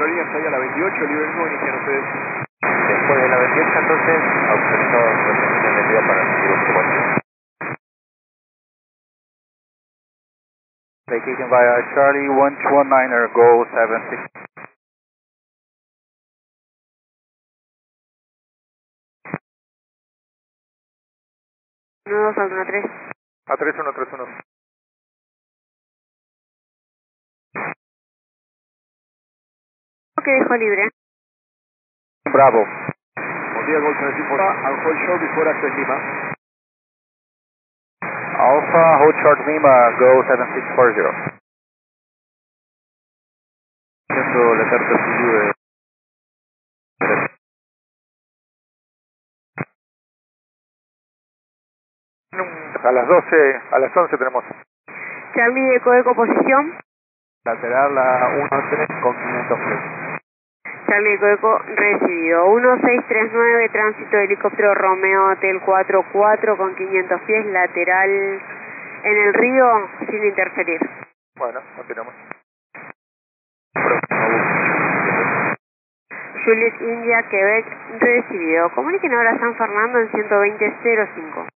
aerolínea está ahí a la 28, libre nuevo, inician ustedes. Después de la 28, entonces, autorizado recepción de envío para el Kilo 4. Vacation via Charlie 119er Go 76. Nuevo Salto 13. A3131. Ok, dejo libre. Bravo. Buen día, Golf 94, and hold short before access Lima. Alpha, hold short Lima, Go 7640. Haciendo la carta suyo de... A las 12, a las 11 tenemos. Charlie Eco posición. Lateral a 13 con 500 pies. Charlie Eco recibido. 1639, tránsito de helicóptero Romeo Hotel 44 con 500 pies, lateral en el río sin interferir. Bueno, continuamos. Juliet India, Quebec, recibido. Comuniquen ahora a San Fernando en 120.05.